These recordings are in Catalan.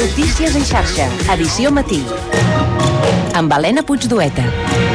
Notícies en xarxa, edició matí. Amb Helena Puigdueta.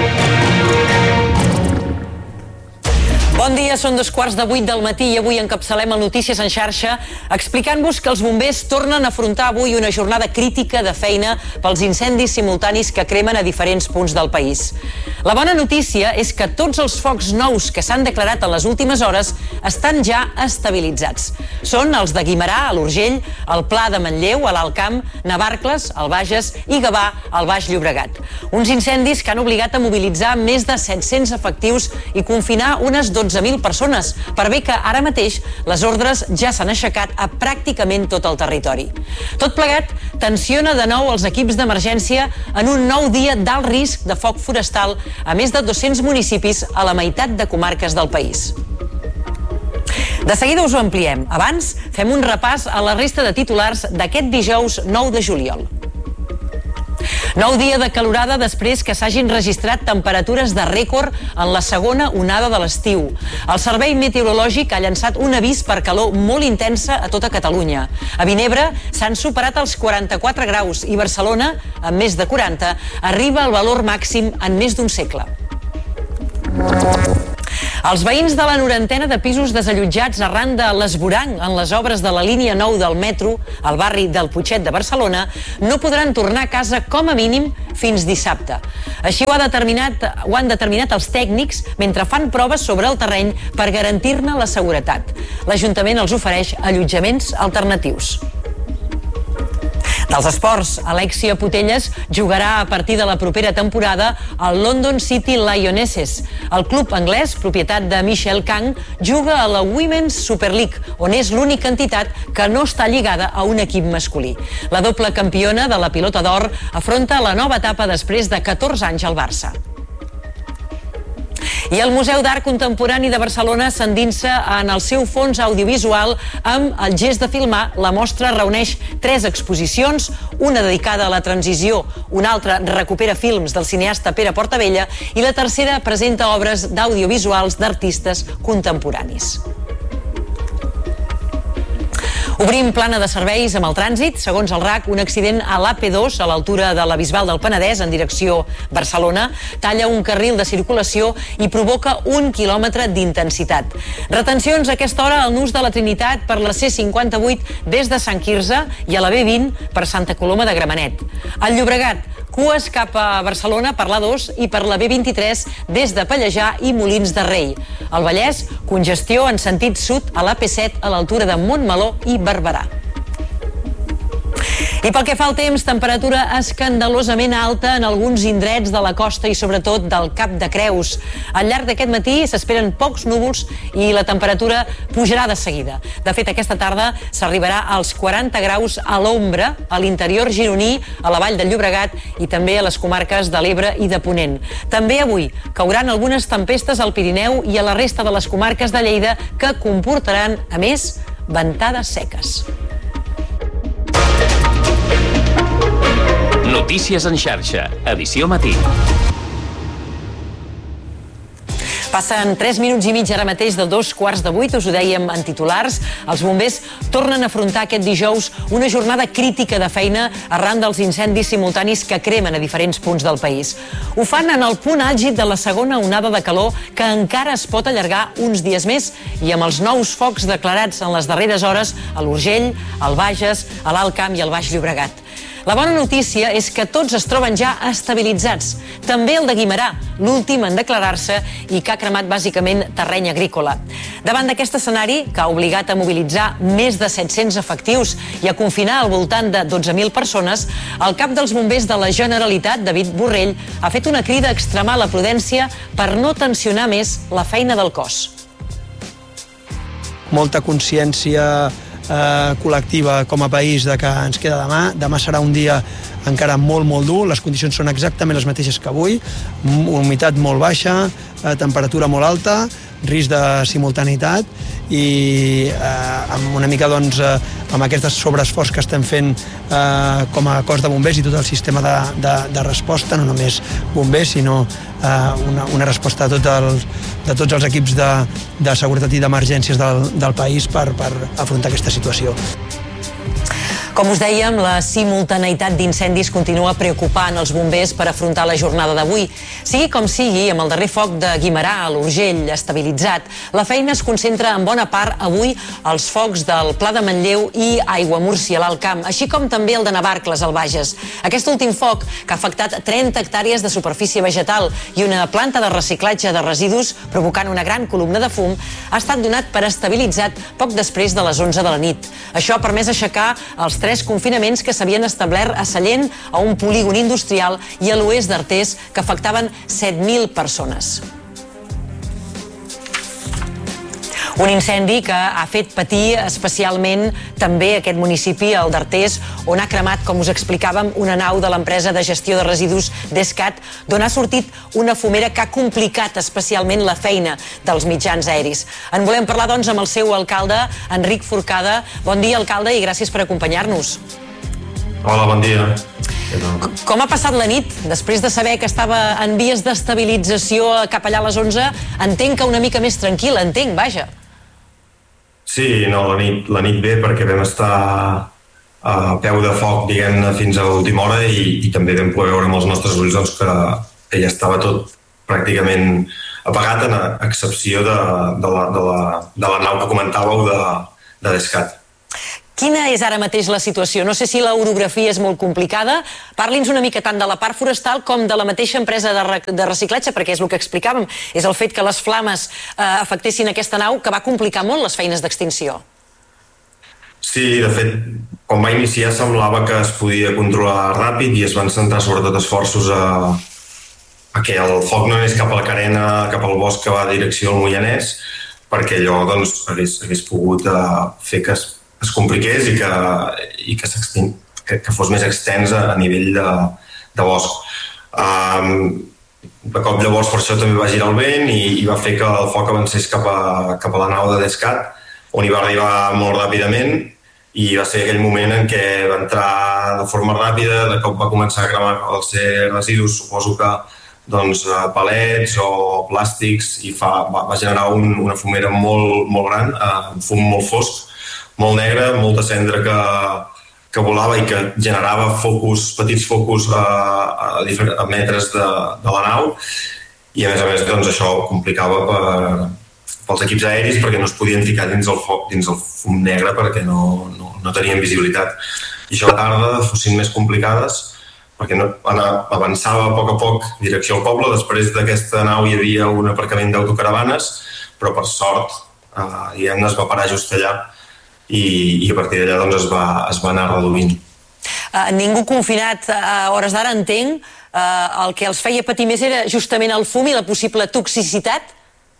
Bon dia, són 7:15 del matí i avui encapçalem el Notícies en xarxa explicant-vos que els bombers tornen a afrontar avui una jornada crítica de feina pels incendis simultanis que cremen a diferents punts del país. La bona notícia és que tots els focs nous que s'han declarat en les últimes hores estan ja estabilitzats. Són els de Guimerà, a l'Urgell, el Pla de Manlleu, a l'Alt Camp, Navarcles, al Bages i Gavà, al Baix Llobregat. Uns incendis que han obligat a mobilitzar més de 700 efectius i confinar unes 12.000 persones, per bé que ara mateix les ordres ja s'han aixecat a pràcticament tot el territori. Tot plegat tensiona de nou els equips d'emergència en un nou dia d'alt risc de foc forestal a més de 200 municipis a la meitat de comarques del país. De seguida us ho ampliem. Abans, fem un repàs a la resta de titulars d'aquest dijous 9 de juliol. Nou dia de calorada després que s'hagin registrat temperatures de rècord en la segona onada de l'estiu. El Servei Meteorològic ha llançat un avís per calor molt intensa a tota Catalunya. A Vinebre s'han superat els 44 graus i Barcelona, amb més de 40, arriba al valor màxim en més d'un segle. Els veïns de la 90 de pisos desallotjats arran de l'esborany en les obres de la línia 9 del metro al barri del Putxet de Barcelona no podran tornar a casa com a mínim fins dissabte. Així ho han determinat els tècnics mentre fan proves sobre el terreny per garantir-ne la seguretat. L'Ajuntament els ofereix allotjaments alternatius. Dels esports, Alexia Putellas jugarà a partir de la propera temporada al London City Lionesses. El club anglès, propietat de Michelle Kang, juga a la Women's Super League, on és l'única entitat que no està lligada a un equip masculí. La doble campiona de la Pilota d'Or afronta la nova etapa després de 14 anys al Barça. I el Museu d'Art Contemporani de Barcelona s'endinsa en el seu fons audiovisual amb el gest de filmar. La mostra reuneix 3 exposicions, una dedicada a la transició, una altra recupera films del cineasta Pere Portabella i la tercera presenta obres d'audiovisuals d'artistes contemporanis. Obrim plana de serveis amb el trànsit. Segons el RAC, un accident a l'AP2 a l'altura de la Bisbal del Penedès en direcció Barcelona talla un carril de circulació i provoca 1 quilòmetre d'intensitat. Retencions a aquesta hora al nus de la Trinitat per la C58 des de Sant Quirze i a la B20 per Santa Coloma de Gramenet. Al Llobregat, cues cap a Barcelona per l'A2 i per la B23 des de Pallejà i Molins de Rei. Al Vallès, congestió en sentit sud a l'AP7 a l'altura de Montmeló i Barberà. I pel que fa al temps, temperatura escandalosament alta en alguns indrets de la costa i sobretot del Cap de Creus. Al llarg d'aquest matí s'esperen pocs núvols i la temperatura pujarà de seguida. De fet, aquesta tarda s'arribarà als 40 graus a l'ombra, a l'interior gironí, a la Vall del Llobregat i també a les comarques de l'Ebre i de Ponent. També avui cauran algunes tempestes al Pirineu i a la resta de les comarques de Lleida que comportaran, a més, ventades seques. Notícies en xarxa, edició matí. Passen 3 minuts i mig ara mateix del 7:15, us ho dèiem en titulars. Els bombers tornen a afrontar aquest dijous una jornada crítica de feina arran dels incendis simultanis que cremen a diferents punts del país. Ho fan en el punt àlgid de la segona onada de calor que encara es pot allargar uns dies més i amb els nous focs declarats en les darreres hores a l'Urgell, al Bages, a l'Alt Camp i al Baix Llobregat. La bona notícia és que tots es troben ja estabilitzats. També el de Guimerà, l'últim en declarar-se i que ha cremat bàsicament terreny agrícola. Davant d'aquest escenari, que ha obligat a mobilitzar més de 700 efectius i a confinar al voltant de 12.000 persones, el cap dels bombers de la Generalitat, David Borrell, ha fet una crida a extremar la prudència per no tensionar més la feina del cos. Molta consciència col·lectiva com a país de que ens queda demà. Demà serà un dia encara molt dur, les condicions són exactament les mateixes que avui, humitat molt baixa, temperatura molt alta, risc de simultaneïtat i amb una mica doncs amb aquest sobreesforç que estem fent com a cos de bombers i tot el sistema de resposta, no només bombers sinó una resposta de tots els equips de seguretat i d'emergències del país per afrontar aquesta situació. Com us dèiem, la simultaneïtat d'incendis continua preocupant els bombers per afrontar la jornada d'avui. Sigui com sigui, amb el darrer foc de Guimerà, a l'Urgell, estabilitzat, la feina es concentra en bona part avui als focs del Pla de Manlleu i Aiguamúrcia, a l'Alt Camp, així com també el de Navarcles, al Bages. Aquest últim foc, que ha afectat 30 hectàrees de superfície vegetal i una planta de reciclatge de residus, provocant una gran columna de fum, ha estat donat per estabilitzat poc després de les 11 de la nit. Això ha permès aixecar els 3 confinaments que s'havien establert a Sallent, a un polígon industrial, i a l'oest d'Artés, que afectaven 7.000 persones. Un incendi que ha fet patir especialment també aquest municipi, el d'Artés, on ha cremat, com us explicàvem, una nau de l'empresa de gestió de residus d'Escat, d'on ha sortit una fumera que ha complicat especialment la feina dels mitjans aeris. En volem parlar, doncs, amb el seu alcalde, Enric Forcada. Bon dia, alcalde, i gràcies per acompanyar-nos. Hola, bon dia. Com ha passat la nit? Després de saber que estava en vies d'estabilització cap allà a les 11, entenc que una mica més tranquil·la, vaja. Sí, no, la nit bé, perquè vam estar a peu de foc, diguem-ne, fins a última hora i també vam poder veure amb els nostres ulls doncs, que ja estava tot pràcticament apagat, a excepció de la nau que comentàveu de l'Escat. Quina és ara mateix la situació? No sé si l'orografia és molt complicada. Parli'ns una mica tant de la part forestal com de la mateixa empresa de reciclatge, perquè és el que explicàvem, és el fet que les flames afectessin aquesta nau, que va complicar molt les feines d'extinció. Sí, de fet, quan va iniciar semblava que es podia controlar ràpid i es van centrar sobretot esforços a que el foc no anés cap a la carena, cap al bosc que va a direcció al Moianès, perquè allò doncs, hagués pogut fer que es compliqués i que fos més extens a nivell de bosc. De cop llavors per això també va girar el vent i va fer que el foc avancés cap a la nau de l'Escat, on hi va arribar molt ràpidament, i va ser aquell moment en què va entrar de forma ràpida, de cop va començar a cremar els residus, suposo que palets o plàstics, i va generar una fumera molt gran, un fum molt fosc, molt negre, molta cendra que volava i que generava petits focus a metres de la nau, i a més doncs, això complicava pels equips aeris perquè no es podien ficar dins el foc, dins el fum negre, perquè no tenien visibilitat. I això a la tarda fossin més complicades perquè avançava a poc direcció al poble. Després d'aquesta nau hi havia un aparcament d'autocaravanes, però per sort es va parar just allà i a partir d'allà doncs, es va anar reduint. Ningú confinat a hores d'ara, entenc. El que els feia patir més era justament el fum i la possible toxicitat?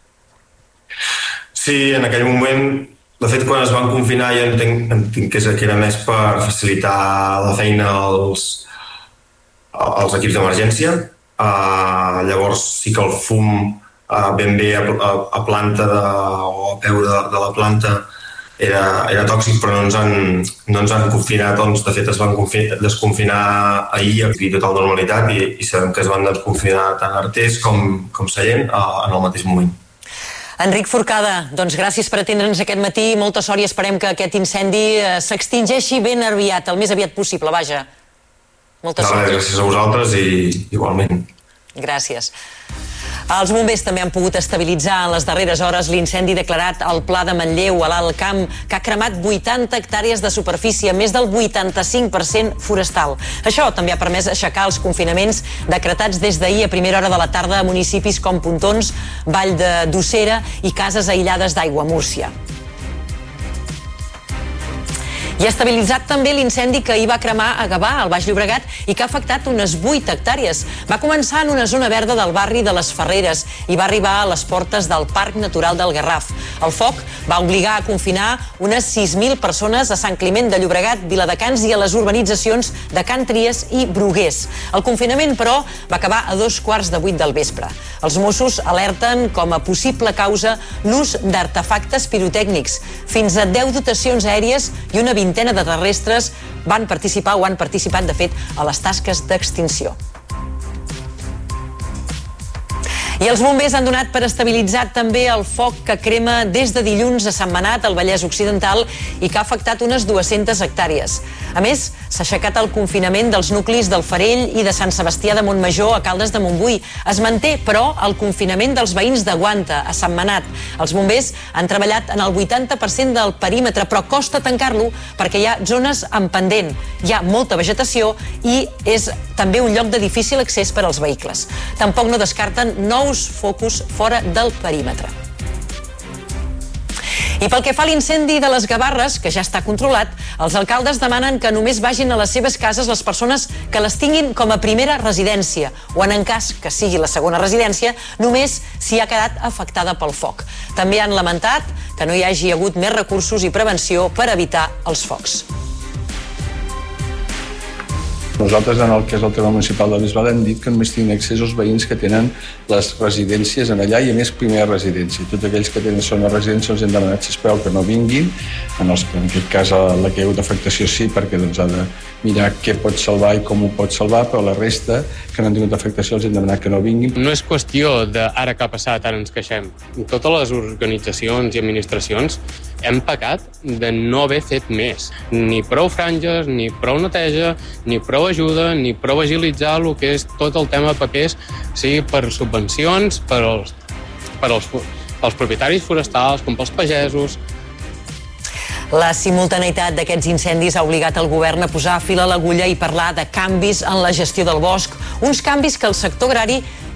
Sí, en aquell moment, de fet, quan es van confinar ja entenc que era més per facilitar la feina als equips d'emergència. Llavors sí que el fum ben bé a planta o a peu de la planta era tòxic, però no ens han confinat. De fet, es van desconfinar ahir a total normalitat i sabem que es van desconfinar tant Artés com Sallent en el mateix moment. Enric Forcada, doncs gràcies per atendre'ns aquest matí, molta sort i esperem que aquest incendi s'extingeixi ben aviat, el més aviat possible, vaja. Molta sort. Gràcies a vosaltres i igualment. Gràcies. Els bombers també han pogut estabilitzar en les darreres hores l'incendi declarat al Pla de Manlleu, a l'Alt Camp, que ha cremat 80 hectàrees de superfície, més del 85% forestal. Això també ha permès aixecar els confinaments decretats des d'ahir a primera hora de la tarda a municipis com Pontons, Vall d'Ussera i cases aïllades d'Aiguamúrcia. I ha estabilitzat també l'incendi que hi va cremar a Gavà, al Baix Llobregat, i que ha afectat unes 8 hectàrees. Va començar en una zona verda del barri de les Ferreres i va arribar a les portes del Parc Natural del Garraf. El foc va obligar a confinar unes 6.000 persones a Sant Climent de Llobregat, Viladecans i a les urbanitzacions de Can Tries i Bruguers. El confinament, però, va acabar a 7:15 del vespre. Els Mossos alerten com a possible causa l'ús d'artefactes pirotècnics. Fins a 10 dotacions aèries i una vintena de terrestres van participar o han participat, de fet, a les tasques d'extinció. I els bombers han donat per estabilitzat també el foc que crema des de dilluns a Sentmenat, al Vallès Occidental, i que ha afectat unes 200 hectàrees. A més, s'ha aixecat el confinament dels nuclis del Farell i de Sant Sebastià de Montmajor a Caldes de Montbui. Es manté, però, el confinament dels veïns de Guanta, a Sentmenat. Els bombers han treballat en el 80% del perímetre, però costa tancar-lo perquè hi ha zones en pendent. Hi ha molta vegetació i és també un lloc de difícil accés per als vehicles. Tampoc no descarten nous focus fora del perímetre. I pel que fa a l'incendi de les Gavarres, que ja està controlat, els alcaldes demanen que només vagin a les seves cases les persones que les tinguin com a primera residència o, en cas que sigui la segona residència, només si ha quedat afectada pel foc. També han lamentat que no hi hagi hagut més recursos i prevenció per evitar els focs. Nosaltres, en el que és el tema municipal de Bisbal, hem dit que només tenen accés els veïns que tenen les residències en allà i, a més, primera residència. Tots aquells que tenen segona residència els hem demanat, sisplau, que no vinguin. En aquest cas, la que hi ha hagut afectació sí, perquè ha de mirar què pot salvar i com ho pot salvar, però la resta, que no han tingut afectació, els hem demanat que no vinguin. No és qüestió de ara que ha passat, ara ens queixem. Totes les organitzacions i administracions hem pecat de no haver fet més. Ni prou franges, ni prou neteja, ni prou ajuda, ni prou agilitzar el que és tot el tema de papers, sigui per subvencions, per als propietaris forestals, com pels pagesos. La simultaneïtat d'aquests incendis ha obligat el govern a posar fil a l'agulla i parlar de canvis en la gestió del bosc, uns canvis que el sector agrari